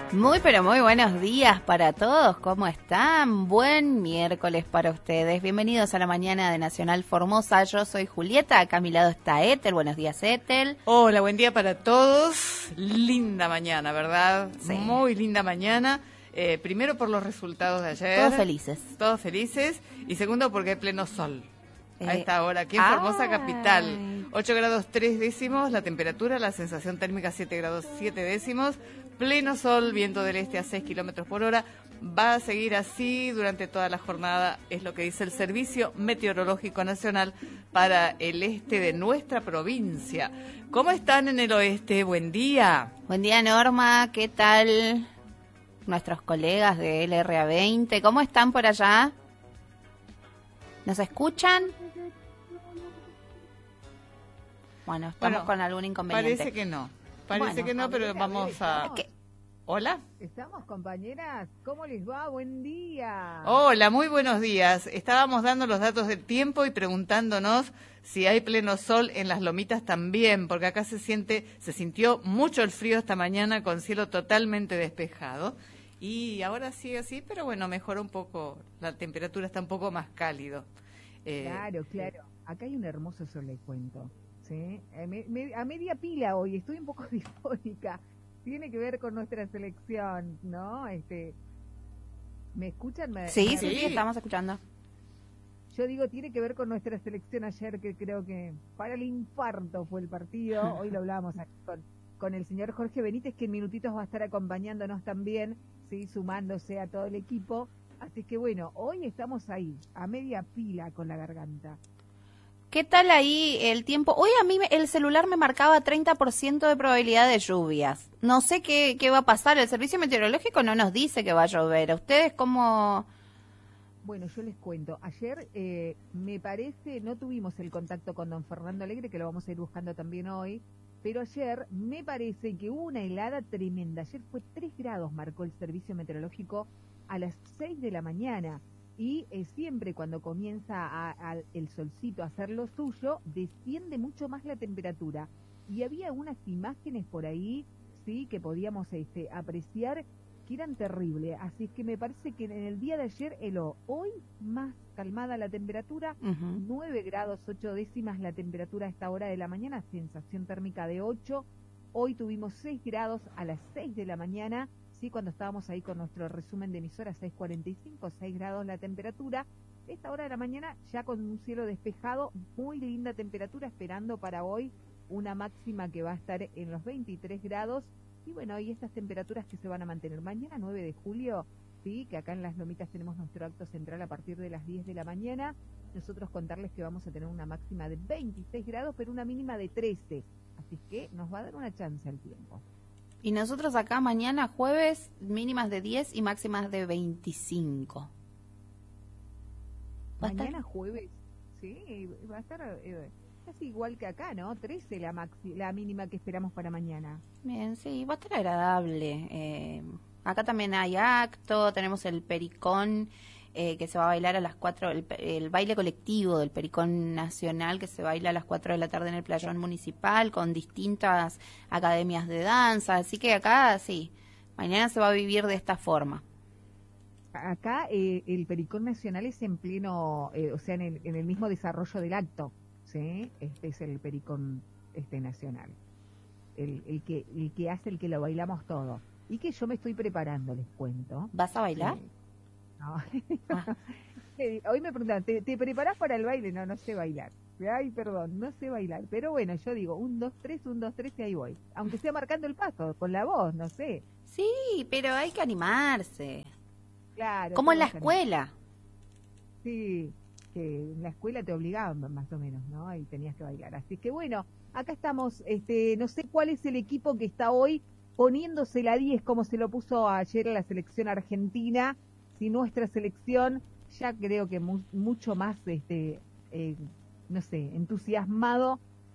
Muy, pero muy buenos días para todos. ¿Cómo están? Buen miércoles para ustedes. Bienvenidos a la mañana de Nacional Formosa. Yo soy Julieta. Acá a mi lado está Ethel. Buenos días, Ethel. Hola, buen día para todos. Linda mañana, ¿verdad? Sí. Muy linda mañana. Primero por los resultados de ayer. Todos felices. Todos felices. Y segundo porque hay pleno sol. A esta hora, aquí en Formosa Capital. 8 grados 3 décimos, la temperatura, la sensación térmica 7 grados 7 décimos. Pleno sol, viento del este a 6 kilómetros por hora. Va a seguir así durante toda la jornada, es lo que dice el Servicio Meteorológico Nacional para el este de nuestra provincia. ¿Cómo están en el oeste? Buen día. Buen día, Norma. ¿Qué tal nuestros colegas de LRA20? ¿Cómo están por allá? ¿Nos escuchan? Bueno, estamos con algún inconveniente. Parece que no. Parece que no, pero vamos a... ¿Qué? ¿Hola? Estamos, compañeras. ¿Cómo les va? Buen día. Hola, muy buenos días. Estábamos dando los datos del tiempo y preguntándonos si hay pleno sol en las lomitas también, porque acá se sintió mucho el frío esta mañana con cielo totalmente despejado. Y ahora sigue así, pero bueno, mejoró un poco, la temperatura está un poco más cálido. Claro. Acá hay un hermoso sol, les cuento. ¿Sí? A media pila hoy, estoy un poco disfónica. Tiene que ver con nuestra selección, ¿no? ¿Me escuchan? Sí, estamos escuchando. Yo digo, tiene que ver con nuestra selección ayer, que creo que para el infarto fue el partido. Hoy lo hablamos aquí con el señor Jorge Benítez, que en minutitos va a estar acompañándonos también, ¿sí? Sumándose a todo el equipo. Así que bueno, hoy estamos ahí, a media pila con la garganta. ¿Qué tal ahí el tiempo? Hoy a mí el celular me marcaba 30% de probabilidad de lluvias. No sé qué va a pasar. El servicio meteorológico no nos dice que va a llover. ¿Ustedes cómo...? Bueno, yo les cuento. Ayer, me parece, no tuvimos el contacto con don Fernando Alegre, que lo vamos a ir buscando también hoy, pero ayer me parece que hubo una helada tremenda. Ayer fue 3 grados, marcó el servicio meteorológico a las 6 de la mañana. Y siempre cuando comienza el solcito a hacer lo suyo, desciende mucho más la temperatura. Y había unas imágenes por ahí, sí, que podíamos apreciar, que eran terribles. Así es que me parece que en el día de ayer heló. Hoy más calmada la temperatura, 9 grados 8 décimas la temperatura a esta hora de la mañana, sensación térmica de 8. Hoy tuvimos 6 grados a las 6 de la mañana. Sí, cuando estábamos ahí con nuestro resumen de emisora, 6:45, 6 grados la temperatura. Esta hora de la mañana ya con un cielo despejado, muy linda temperatura, esperando para hoy una máxima que va a estar en los 23 grados. Y bueno, y estas temperaturas que se van a mantener. Mañana 9 de julio, sí, que acá en Las Lomitas tenemos nuestro acto central a partir de las 10 de la mañana. Nosotros contarles que vamos a tener una máxima de 26 grados, pero una mínima de 13. Así que nos va a dar una chance al tiempo. Y nosotros acá mañana jueves, mínimas de 10 y máximas de 25. Mañana jueves, sí, va a estar casi igual que acá, ¿no? 13 la mínima que esperamos para mañana. Bien, sí, va a estar agradable. Acá también hay acto, tenemos el pericón, que se va a bailar a las 4, el baile colectivo del Pericón Nacional, que se baila a las 4 de la tarde en el Playón Municipal, con distintas academias de danza, así que acá sí, mañana se va a vivir de esta forma. Acá el Pericón Nacional es en pleno, o sea, en el mismo desarrollo del acto, ¿sí? Este es el Pericón Nacional, el que hace, el que lo bailamos todo, y que yo me estoy preparando, les cuento. ¿Vas a bailar? Sí. No. Hoy me preguntan, ¿te preparás para el baile? No sé bailar. Ay, perdón, no sé bailar. Pero bueno, yo digo, 1, 2, 3, 1, 2, 3 y ahí voy. Aunque sea marcando el paso, con la voz, no sé. Sí, pero hay que animarse. Claro. Como en la escuela. Sí, que en la escuela te obligaban más o menos, ¿no? Y tenías que bailar. Así que bueno, acá estamos, no sé cuál es el equipo que está hoy poniéndose la 10 como se lo puso ayer a la selección argentina. Si nuestra selección ya creo que mucho más, no sé, entusiasmado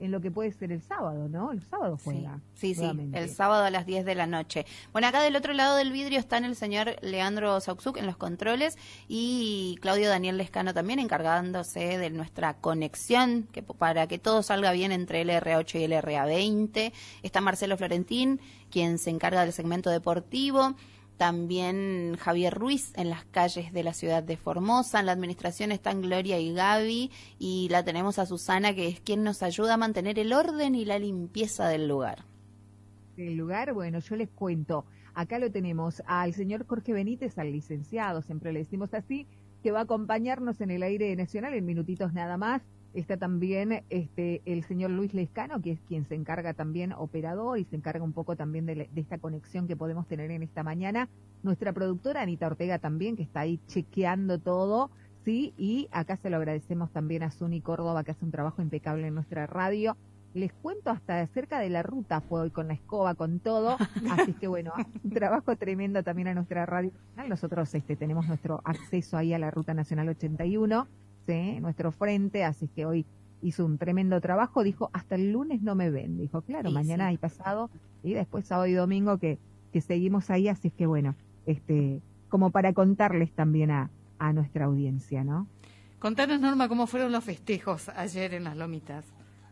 en lo que puede ser el sábado, ¿no? El sábado juega. Sí, el sábado a las 10 de la noche. Bueno, acá del otro lado del vidrio están el señor Leandro Sauxuc en los controles y Claudio Daniel Lescano también encargándose de nuestra conexión para que todo salga bien entre el LRA8 y el LRA20. Está Marcelo Florentín, quien se encarga del segmento deportivo. También Javier Ruiz en las calles de la ciudad de Formosa. En la administración están Gloria y Gaby y la tenemos a Susana, que es quien nos ayuda a mantener el orden y la limpieza del lugar. El lugar, bueno, yo les cuento. Acá lo tenemos al señor Jorge Benítez, al licenciado, siempre le decimos así, que va a acompañarnos en el aire nacional en minutitos nada más. Está también el señor Luis Lescano, que es quien se encarga también, operador, y se encarga un poco también de esta conexión que podemos tener en esta mañana. Nuestra productora Anita Ortega también, que está ahí chequeando todo, ¿sí? Y acá se lo agradecemos también a Zuni Córdoba, que hace un trabajo impecable en nuestra radio. Les cuento hasta cerca de la ruta fue hoy con la escoba, con todo. Así que bueno, un trabajo tremendo también a nuestra radio. Nosotros tenemos nuestro acceso ahí a la Ruta Nacional 81. ¿Sí? Nuestro frente, así que hoy hizo un tremendo trabajo, dijo, hasta el lunes no me ven, dijo, claro, sí, mañana y pasado, y después sábado y domingo que seguimos ahí, así es que bueno, como para contarles también a nuestra audiencia, ¿no? Contanos, Norma, cómo fueron los festejos ayer en las Lomitas.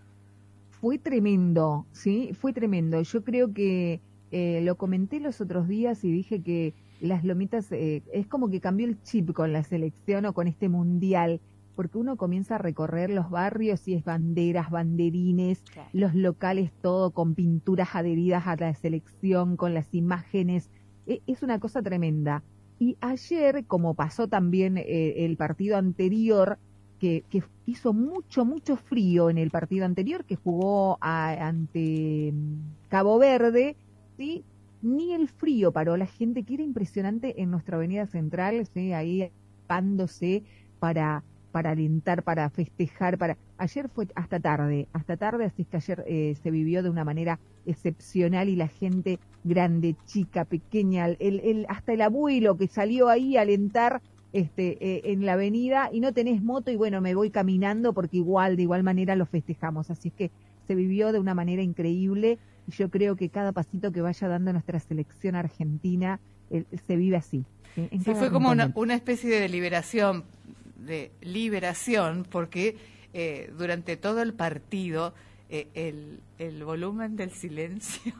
Fue tremendo, ¿sí? Fue tremendo, yo creo que lo comenté los otros días y dije que las Lomitas es como que cambió el chip con la selección o con este mundial, porque uno comienza a recorrer los barrios y es banderas, banderines, claro, los locales todo con pinturas adheridas a la selección, con las imágenes, es una cosa tremenda. Y ayer, como pasó también el partido anterior, que hizo mucho frío en el partido anterior, que jugó ante Cabo Verde, ¿sí? Ni el frío paró, la gente que era impresionante en nuestra avenida central, ¿sí? Ahí pándose para alentar, para festejar, ayer fue hasta tarde, así que ayer se vivió de una manera excepcional y la gente grande, chica, pequeña, hasta el abuelo que salió ahí a alentar en la avenida y no tenés moto y bueno, me voy caminando porque de igual manera lo festejamos, así es que se vivió de una manera increíble y yo creo que cada pasito que vaya dando nuestra selección argentina se vive así. Sí, fue como una especie de liberación, porque durante todo el partido el volumen del silencio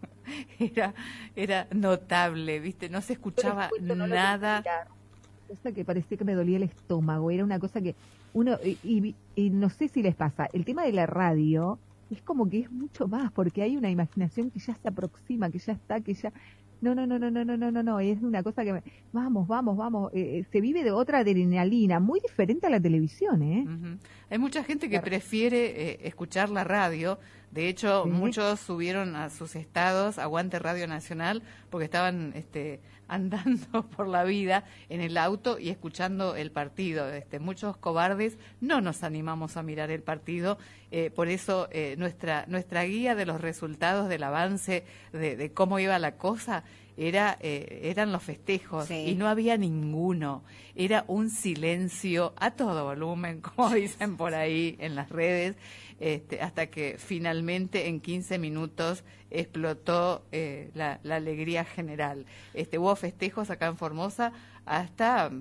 era notable, ¿viste? No se escuchaba nada. Cosa que parecía que me dolía el estómago, era una cosa que uno, y no sé si les pasa, el tema de la radio es como que es mucho más, porque hay una imaginación que ya se aproxima, que ya está, que ya... No, es una cosa que... Vamos, se vive de otra adrenalina, muy diferente a la televisión, ¿eh? Uh-huh. Hay mucha gente que prefiere escuchar la radio, de hecho, ¿sí? Muchos subieron a sus estados, Aguante Radio Nacional, porque estaban andando por la vida en el auto y escuchando el partido. Muchos cobardes no nos animamos a mirar el partido, por eso nuestra guía de los resultados del avance de cómo iba la cosa eran los festejos, sí, y no había ninguno, era un silencio a todo volumen, como dicen por ahí en las redes, hasta que finalmente en 15 minutos explotó la alegría general. Hubo festejos acá en Formosa hasta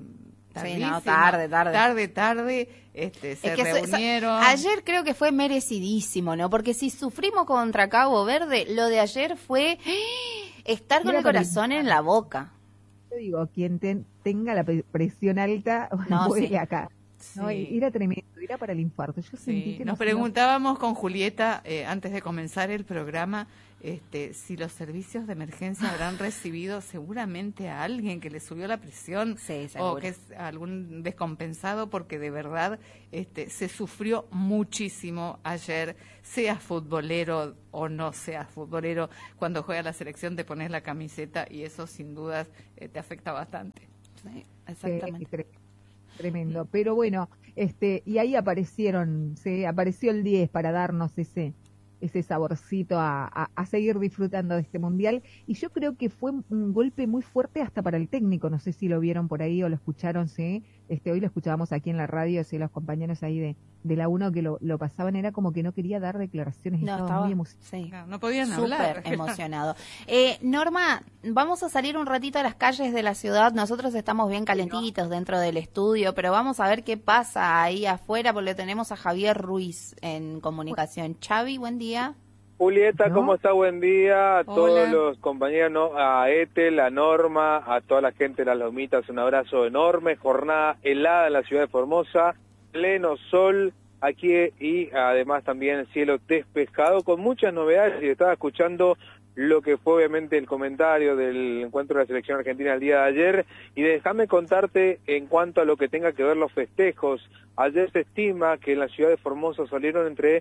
tarde, se reunieron. Ayer creo que fue merecidísimo, ¿no? Porque si sufrimos contra Cabo Verde, lo de ayer fue estar con el corazón en la boca. Yo digo, quien tenga la presión alta, puede acá. Sí. No, era tremendo, era para el infarto. Yo sentí que nos preguntábamos con Julieta antes de comenzar el programa si los servicios de emergencia habrán recibido seguramente a alguien que le subió la presión, sí, o que es algún descompensado, porque de verdad se sufrió muchísimo ayer, seas futbolero o no seas futbolero, cuando juega la selección te pones la camiseta y eso sin dudas te afecta bastante. Sí, exactamente. Tremendo, pero bueno, y ahí apareció el 10 para darnos ese saborcito a seguir disfrutando de este mundial, y yo creo que fue un golpe muy fuerte hasta para el técnico, no sé si lo vieron por ahí o lo escucharon, ¿sí? hoy lo escuchábamos aquí en la radio, los compañeros ahí de la 1 que lo pasaban, era como que no quería dar declaraciones, estaba muy emocionado. Sí. No podían hablar. Súper emocionado. Norma, vamos a salir un ratito a las calles de la ciudad. Nosotros estamos bien calentitos dentro del estudio, pero vamos a ver qué pasa ahí afuera, porque tenemos a Javier Ruiz en comunicación. Xavi, buen día. Julieta, ¿cómo está? Buen día a todos Hola. los compañeros, a Ethel, a Norma, a toda la gente de Las Lomitas, un abrazo enorme. Jornada helada en la ciudad de Formosa, pleno sol aquí y además también cielo despejado con muchas novedades. Y estaba escuchando lo que fue obviamente el comentario del encuentro de la selección argentina el día de ayer, y déjame contarte en cuanto a lo que tenga que ver los festejos. Ayer se estima que en la ciudad de Formosa salieron entre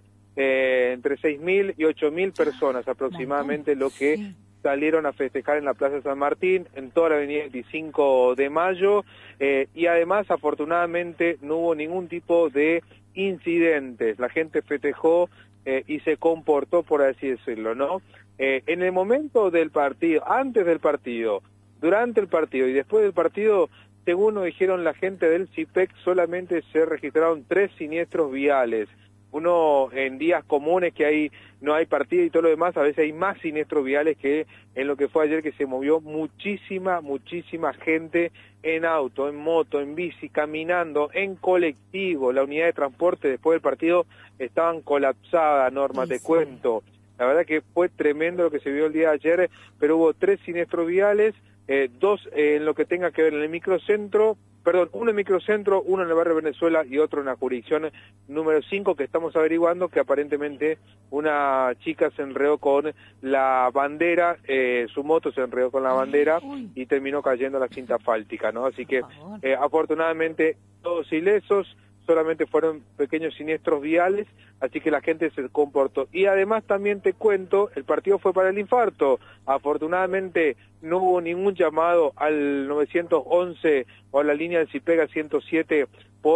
6.000 y 8.000 personas aproximadamente, lo que salieron a festejar en la Plaza San Martín, en toda la avenida 25 de Mayo, y además afortunadamente no hubo ningún tipo de incidentes. La gente festejó y se comportó, por así decirlo, ¿no? En el momento del partido, antes del partido, durante el partido y después del partido, según nos dijeron la gente del CIPEC, solamente se registraron 3 siniestros viales. Uno en días comunes que no hay partido y todo lo demás, a veces hay más siniestros viales que en lo que fue ayer, que se movió muchísima gente en auto, en moto, en bici, caminando, en colectivo. La unidad de transporte después del partido estaban colapsadas, Norma, te cuento. La verdad que fue tremendo lo que se vio el día de ayer, pero hubo 3 siniestros viales, 2 en lo que tenga que ver en el microcentro, uno en microcentro, uno en el barrio Venezuela y otro en la jurisdicción número 5, que estamos averiguando que aparentemente una chica se enredó con la bandera, su moto se enredó con la bandera y terminó cayendo a la cinta asfáltica, ¿no? Así que afortunadamente todos ilesos, solamente fueron pequeños siniestros viales, así que la gente se comportó. Y además también te cuento, el partido fue para el infarto. Afortunadamente no hubo ningún llamado al 911 o a la línea del CIPEGA 107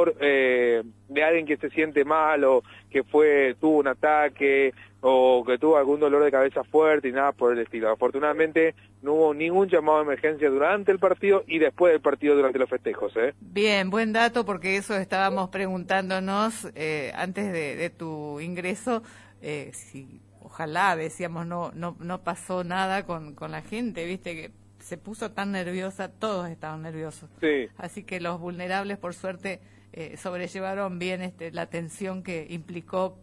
de alguien que se siente mal o que tuvo un ataque o que tuvo algún dolor de cabeza fuerte y nada por el estilo. Afortunadamente no hubo ningún llamado de emergencia durante el partido y después del partido durante los festejos. Bien, buen dato, porque eso estábamos preguntándonos antes de tu ingreso, si ojalá, decíamos, no pasó nada con la gente, viste que se puso tan nerviosa, todos estaban nerviosos. Sí. Así que los vulnerables, por suerte, sobrellevaron bien la tensión que implicó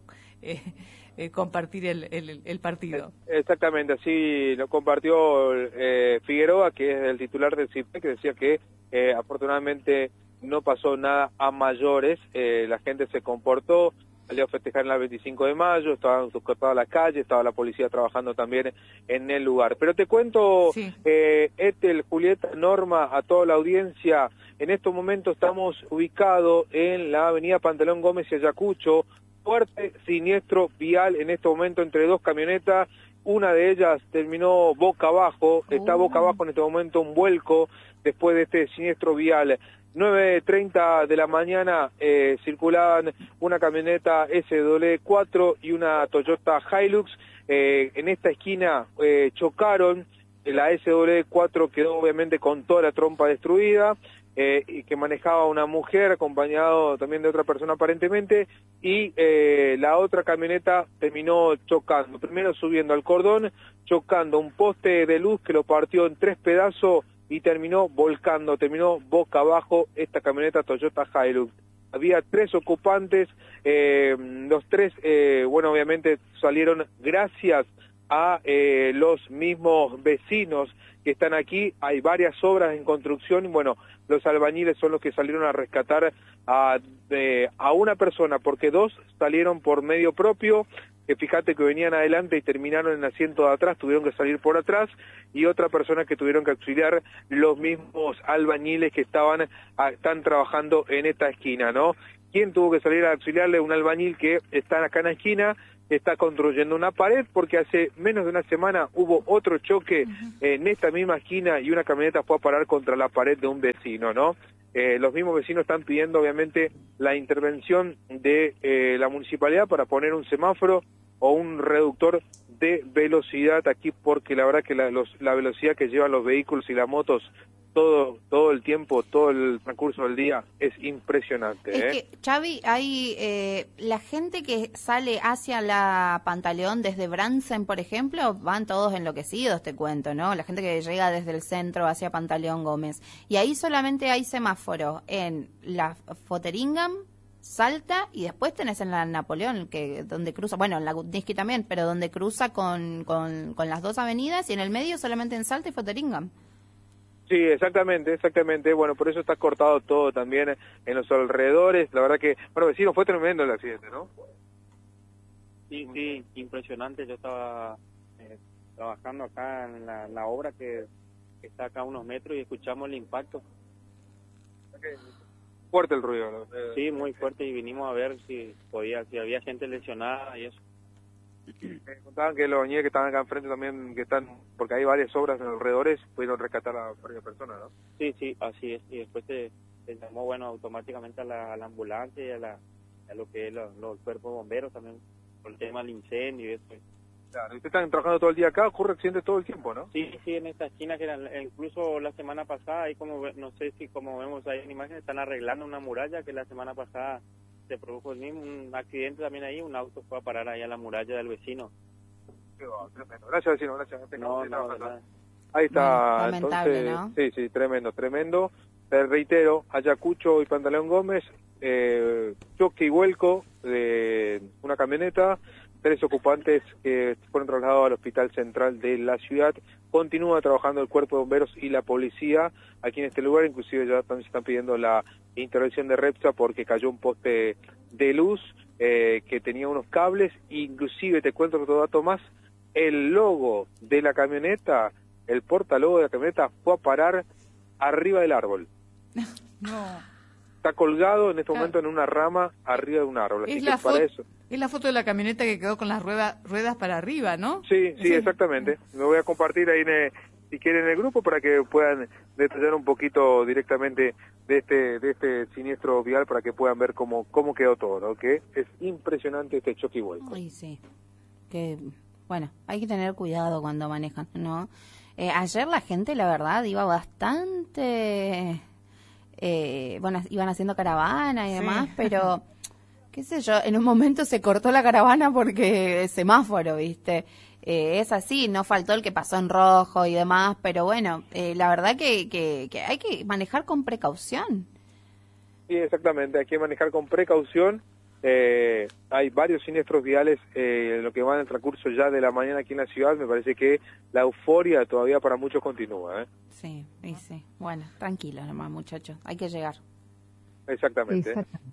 compartir el partido. Exactamente, así lo compartió Figueroa, que es el titular del CIPEC, que decía que afortunadamente no pasó nada a mayores, la gente se comportó, salió a festejar en la 25 de mayo, estaban suscortadas las calles, estaba la policía trabajando también en el lugar. Pero te cuento, Ethel, Julieta, Norma, a toda la audiencia, en estos momentos estamos ubicados en la avenida Pantalón Gómez y Ayacucho, fuerte siniestro vial en este momento entre 2 camionetas, una de ellas terminó boca abajo, está boca abajo en este momento, un vuelco después de este siniestro vial. 9:30 de la mañana circulaban una camioneta SW4 y una Toyota Hilux. En esta esquina chocaron, la SW4 quedó obviamente con toda la trompa destruida, y que manejaba una mujer acompañado también de otra persona aparentemente, y la otra camioneta terminó chocando, primero subiendo al cordón, chocando un poste de luz que lo partió en 3 pedazos y terminó volcando, terminó boca abajo esta camioneta Toyota Hilux. Había 3 ocupantes, los 3, bueno, obviamente salieron gracias a los mismos vecinos que están aquí. Hay varias obras en construcción y bueno, los albañiles son los que salieron a rescatar a una persona, porque 2 salieron por medio propio, que fíjate que venían adelante y terminaron en el asiento de atrás, tuvieron que salir por atrás, y otra persona que tuvieron que auxiliar los mismos albañiles que están trabajando en esta esquina, ¿no? ¿Quién tuvo que salir a auxiliarle? Un albañil que está acá en la esquina, está construyendo una pared, porque hace menos de una semana hubo otro choque en esta misma esquina y una camioneta fue a parar contra la pared de un vecino, ¿no? Los mismos vecinos están pidiendo obviamente la intervención de la municipalidad para poner un semáforo o un reductor de velocidad aquí, porque la verdad que la velocidad que llevan los vehículos y las motos todo el tiempo, todo el transcurso del día es impresionante. Es que, Xavi, hay la gente que sale hacia la Pantaleón desde Bransen, por ejemplo, van todos enloquecidos, te cuento, ¿no? La gente que llega desde el centro hacia Pantaleón Gómez. Y ahí solamente hay semáforo en la Foteringam, Salta, y después tenés en la Napoleón, que donde cruza, bueno, en la Gutniski también, pero donde cruza con las dos avenidas, y en el medio solamente en Salta y Foteringam. Sí, exactamente. Bueno, por eso está cortado todo también en los alrededores. La verdad que, bueno, vecino, fue tremendo el accidente, ¿no? Sí, impresionante. Yo estaba trabajando acá en la obra que está acá a unos metros y escuchamos el impacto. Fuerte el ruido, ¿no? Sí, muy fuerte, y vinimos a ver si había gente lesionada y eso. Me contaban que los bañeros que estaban acá enfrente también, porque hay varias obras en los alrededores, pudieron rescatar a varias personas, ¿no? Sí, así es. Y después se llamó, bueno, automáticamente a la ambulancia y a lo que es los cuerpos bomberos también, por el tema del incendio y eso. Claro, y ustedes están trabajando todo el día acá, ocurre accidentes todo el tiempo, ¿no? Sí, en esta esquina, incluso la semana pasada, ahí no sé si como vemos ahí en imágenes, están arreglando una muralla que la semana pasada se produjo un accidente también ahí, un auto fue a parar ahí a la muralla del vecino. Tremendo. Gracias, vecino, gracias. No, ahí está, bueno, lamentable, entonces, ¿no? Sí, tremendo. Te reitero, Ayacucho y Pantaleón Gómez, choque y vuelco de una camioneta, 3 ocupantes que fueron trasladados al Hospital Central de la ciudad. Continúa trabajando el Cuerpo de Bomberos y la policía aquí en este lugar, inclusive ya también se están pidiendo la intervención de Repsa porque cayó un poste de luz que tenía unos cables, inclusive te cuento otro dato más, el logo de la camioneta, el portalogo de la camioneta fue a parar arriba del árbol. No. Está colgado en este momento en una rama arriba de un árbol, así que para eso. Es la foto de la camioneta que quedó con las ruedas para arriba, ¿no? Sí, exactamente. Lo voy a compartir ahí, si quieren, en el grupo para que puedan detallar un poquito directamente de este siniestro vial para que puedan ver cómo quedó todo, ¿no? Que es impresionante este choque y vuelco. Ay, sí. Que, bueno, hay que tener cuidado cuando manejan, ¿no? Ayer la gente, la verdad, iba bastante... bueno, iban haciendo caravana y demás, pero... qué sé yo, en un momento se cortó la caravana porque el semáforo, ¿viste? Es así, no faltó el que pasó en rojo y demás, pero bueno, la verdad que hay que manejar con precaución. Sí, exactamente, hay que manejar con precaución. Hay varios siniestros viales en lo que va en el transcurso ya de la mañana aquí en la ciudad. Me parece que la euforia todavía para muchos continúa, ¿eh? Sí. Bueno, tranquilos nomás, muchachos, hay que llegar. Exactamente.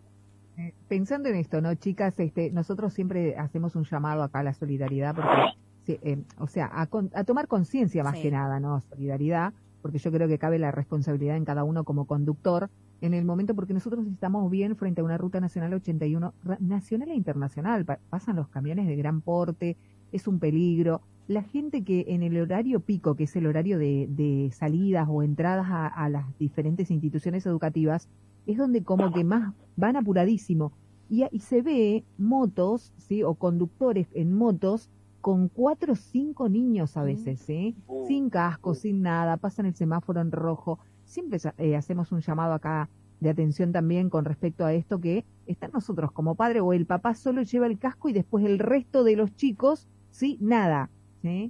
Pensando en esto, ¿no, chicas? Nosotros siempre hacemos un llamado acá a la solidaridad, porque, o sea, a tomar conciencia más que nada, ¿no? Solidaridad, porque yo creo que cabe la responsabilidad en cada uno como conductor en el momento, porque nosotros estamos bien frente a una ruta nacional 81, nacional e internacional, pasan los camiones de gran porte, es un peligro. La gente que en el horario pico, que es el horario de salidas o entradas a las diferentes instituciones educativas, es donde como que más van apuradísimo. Y se ve motos, ¿sí? O conductores en motos con 4 o 5 niños a veces, ¿sí? Sin casco, sin nada, pasan el semáforo en rojo. Siempre hacemos un llamado acá de atención también con respecto a esto, que está nosotros como padre o el papá solo lleva el casco y después el resto de los chicos, ¿sí? Nada, ¿sí?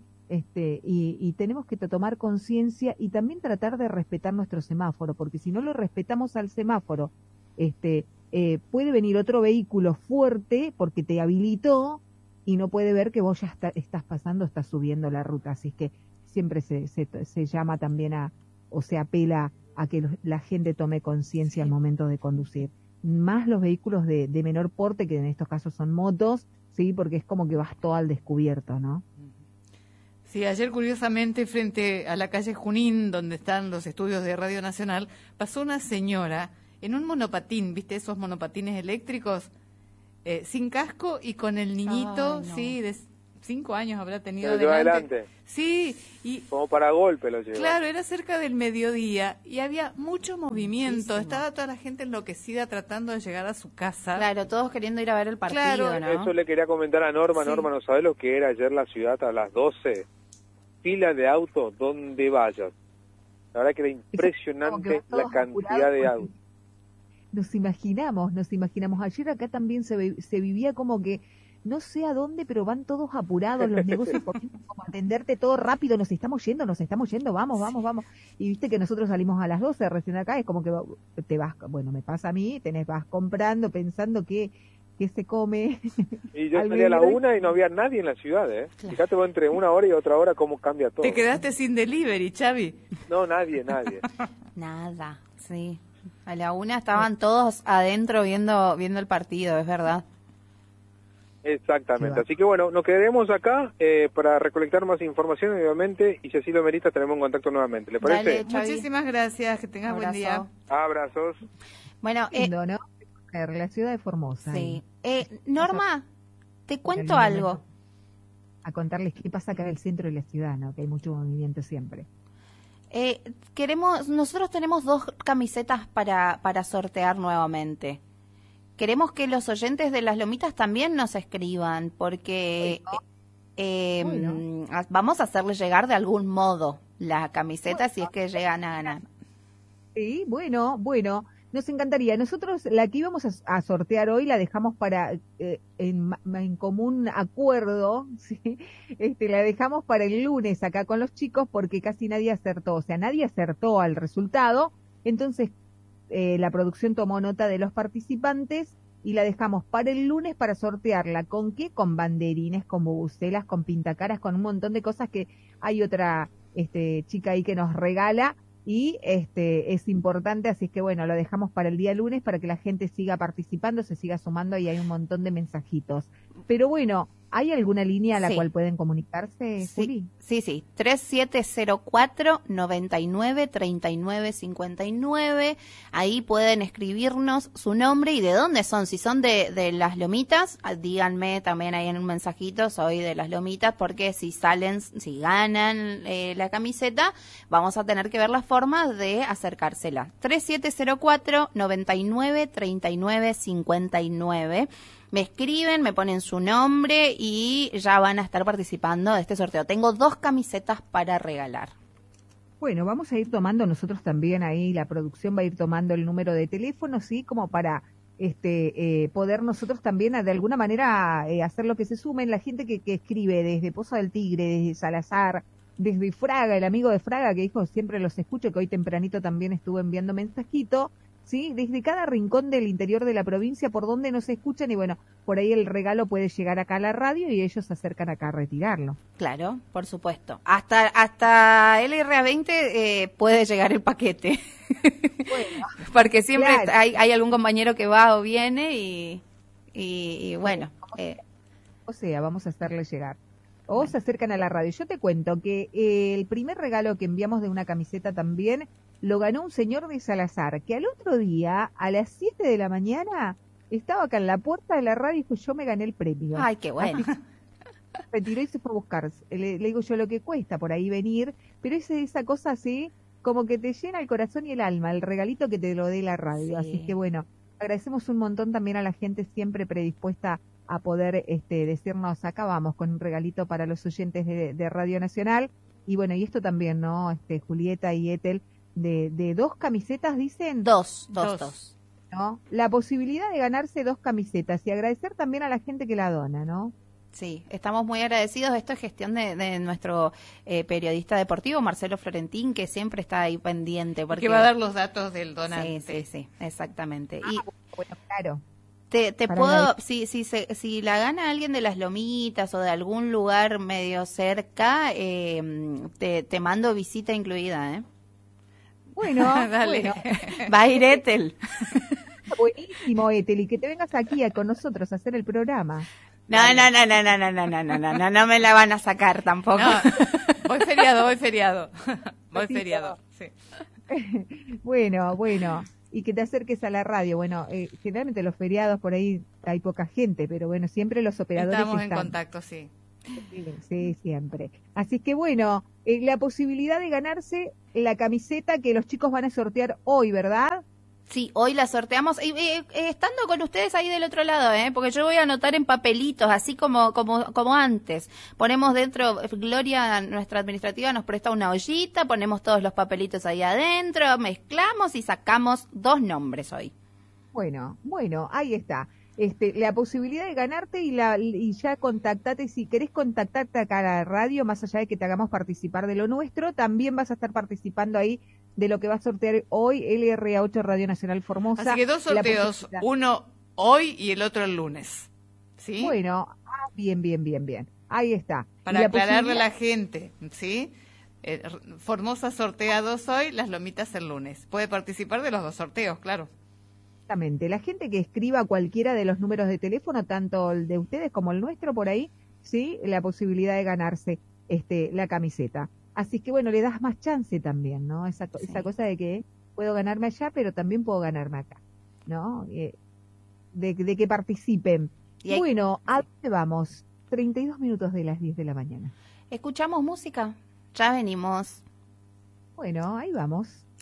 Y tenemos que tomar conciencia y también tratar de respetar nuestro semáforo, porque si no lo respetamos al semáforo, puede venir otro vehículo fuerte porque te habilitó y no puede ver que vos ya estás pasando, estás subiendo la ruta. Así que siempre se llama también o se apela a que la gente tome conciencia al momento de conducir. Más los vehículos de menor porte, que en estos casos son motos, sí, porque es como que vas todo al descubierto, ¿no? Sí, ayer curiosamente frente a la calle Junín, donde están los estudios de Radio Nacional, pasó una señora en un monopatín, ¿viste esos monopatines eléctricos? Sin casco y con el niñito, Ay, no. sí, 5 años habrá tenido Se lo llevó adelante. Sí, y Como para golpe lo llevó. claro, era cerca del mediodía y había mucho movimiento. Muchísimo. Estaba toda la gente enloquecida tratando de llegar a su casa. Claro, todos queriendo ir a ver el partido, Claro, ¿no? Eso le quería comentar a Norma. Sí. Norma, ¿no sabés lo que era ayer la ciudad a las 12? Fila de autos donde vayas. La verdad que era impresionante Como que la van todos cantidad apurados de porque autos. Nos imaginamos. Ayer acá también se vivía como que, no sé a dónde, pero van todos apurados, los negocios corriendo, como atenderte todo rápido, nos estamos yendo, vamos. Y viste que nosotros salimos a las 12 recién acá, es como que te vas, bueno, me pasa a mí, vas comprando, pensando que se come. Y yo al salí a la mediodía. 1 y no había nadie en la ciudad, ¿eh? Claro. Fíjate vos entre una hora y otra hora cómo cambia todo. Te quedaste sin delivery, Xavi. No, nadie. Nada, sí. A la 1 estaban todos adentro viendo el partido, es verdad. Exactamente. Qué Así que bueno, nos quedaremos acá para recolectar más información, obviamente, y si así lo merita, tenemos un contacto nuevamente. ¿Le parece? Dale, Xavi. Muchísimas gracias, que tengas buen día. Abrazo. Abrazos. Bueno, Lindo, ¿no? La ciudad de Formosa. sí. ahí. Norma, te cuento En un algo. momento A contarles qué pasa acá en el centro de la ciudad, ¿no? Que hay mucho movimiento siempre. Nosotros tenemos 2 camisetas para sortear nuevamente. Queremos que los oyentes de Las Lomitas también nos escriban, porque Bueno. vamos a hacerles llegar de algún modo la camiseta si es que llegan a ganar. Sí, bueno, nos encantaría. Nosotros la que íbamos a sortear hoy la dejamos para en común acuerdo, ¿sí? La dejamos para el lunes acá con los chicos porque casi nadie acertó, o sea, nadie acertó al resultado. Entonces la producción tomó nota de los participantes y la dejamos para el lunes para sortearla. ¿Con qué? Con banderines, con bubucelas, con pintacaras, con un montón de cosas que hay otra chica ahí que nos regala. Y es importante, así es que bueno, lo dejamos para el día lunes para que la gente siga participando, se siga sumando y hay un montón de mensajitos. Pero bueno, ¿hay alguna línea a la Sí. cual pueden comunicarse, Juli? Sí, 3704-993959. Ahí pueden escribirnos su nombre y de dónde son. Si son de Las Lomitas, díganme también ahí en un mensajito, soy de Las Lomitas, porque si ganan la camiseta, vamos a tener que ver la forma de acercársela. 3704-993959. Me escriben, me ponen su nombre y ya van a estar participando de este sorteo. Tengo 2 camisetas para regalar. Bueno, vamos a ir tomando nosotros también ahí, la producción va a ir tomando el número de teléfono, sí, como para poder nosotros también de alguna manera hacer lo que se sumen. La gente que escribe desde Pozo del Tigre, desde Salazar, desde Fraga, el amigo de Fraga que dijo siempre los escucho, que hoy tempranito también estuvo enviando mensajito. ¿Sí? Desde cada rincón del interior de la provincia por donde nos escuchan y bueno, por ahí el regalo puede llegar acá a la radio y ellos se acercan acá a retirarlo. Claro, por supuesto. Hasta LRA20 puede llegar el paquete. Bueno, Porque siempre claro. hay algún compañero que va o viene y bueno. O sea, vamos a hacerle llegar. O se acercan a la radio. Yo te cuento que el primer regalo que enviamos de una camiseta también lo ganó un señor de Salazar, que al otro día, a las 7 de la mañana, estaba acá en la puerta de la radio y dijo, yo me gané el premio. Ay, qué bueno. Retiró y se fue a buscar. Le digo yo lo que cuesta por ahí venir, pero es esa cosa así, como que te llena el corazón y el alma, el regalito que te lo dé la radio. Sí. Así que bueno, agradecemos un montón también a la gente siempre predispuesta a poder decirnos, acá vamos con un regalito para los oyentes de Radio Nacional. Y bueno, y esto también, ¿no? Julieta y Ethel, de 2 camisetas, dicen. Dos. ¿No? La posibilidad de ganarse 2 camisetas y agradecer también a la gente que la dona, ¿no? Sí, estamos muy agradecidos. Esto es gestión de nuestro periodista deportivo, Marcelo Florentín, que siempre está ahí pendiente. Porque Que va a dar los datos del donante. Sí, exactamente. Y Bueno, claro. te Para puedo, la- si la gana alguien de Las Lomitas o de algún lugar medio cerca, te mando visita incluida, ¿eh? Bueno, Dale. bueno, Va a ir Ethel. buenísimo, Ethel, y que te vengas aquí con nosotros a hacer el programa. No me la van a sacar tampoco. No, voy feriado. Voy feriado, sí. Bueno, y que te acerques a la radio. Bueno, generalmente los feriados por ahí hay poca gente, pero bueno, siempre los operadores Estamos en están. contacto, sí. Sí, siempre. Así que bueno, la posibilidad de ganarse la camiseta que los chicos van a sortear hoy, ¿verdad? Sí, hoy la sorteamos, estando con ustedes ahí del otro lado, porque yo voy a anotar en papelitos, así como antes. Ponemos dentro, Gloria, nuestra administrativa, nos presta una ollita, ponemos todos los papelitos ahí adentro, mezclamos y sacamos 2 nombres hoy. Bueno, ahí está. La posibilidad de ganarte y ya contactate, si querés contactarte acá a la radio, más allá de que te hagamos participar de lo nuestro, también vas a estar participando ahí de lo que va a sortear hoy LRA8 Radio Nacional Formosa. Así que 2 sorteos, uno hoy y el otro el lunes. ¿Sí? Bueno, bien. Ahí está. Para aclararle a la gente, ¿sí? Formosa sortea 2 hoy, Las Lomitas el lunes. Puede participar de los 2 sorteos, claro. Exactamente. La gente que escriba cualquiera de los números de teléfono, tanto el de ustedes como el nuestro por ahí, sí, la posibilidad de ganarse la camiseta. Así que bueno, le das más chance también, ¿no? Esa cosa de que puedo ganarme allá, pero también puedo ganarme acá, ¿no? De que participen. Bueno, ¿a dónde vamos? 32 minutos de las 10 de la mañana. ¿Escuchamos música? Ya venimos. Bueno, ahí vamos.